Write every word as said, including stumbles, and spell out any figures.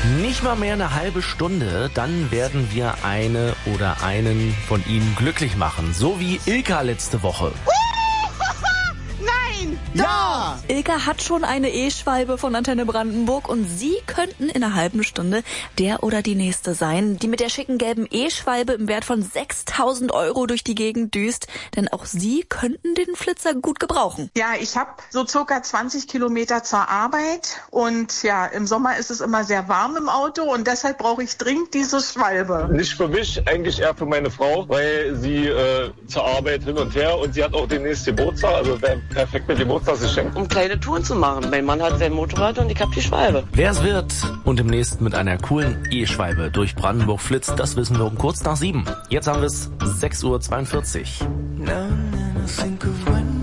Nicht mal mehr eine halbe Stunde, dann werden wir eine oder einen von Ihnen glücklich machen. So wie Ilka letzte Woche. Nein! Ja! Ilka hat schon eine E-Schwalbe von Antenne Brandenburg und Sie könnten in einer halben Stunde der oder die Nächste sein, die mit der schicken gelben E-Schwalbe im Wert von sechstausend Euro durch die Gegend düst. Denn auch Sie könnten den Flitzer gut gebrauchen. Ja, ich habe so circa zwanzig Kilometer zur Arbeit und ja, im Sommer ist es immer sehr warm im Auto und deshalb brauche ich dringend diese Schwalbe. Nicht für mich, eigentlich eher für meine Frau, weil sie äh, zur Arbeit hin und her und sie hat auch demnächst Geburtstag, also wäre perfekt mit Geburtstagsgeschenk. Um kleine Touren zu machen. Mein Mann hat sein Motorrad und ich hab die Schwalbe. Wer es wird und demnächst mit einer coolen E-Schwalbe durch Brandenburg flitzt, das wissen wir um kurz nach sieben. Jetzt haben wir es sechs Uhr zweiundvierzig. Now and then I think of when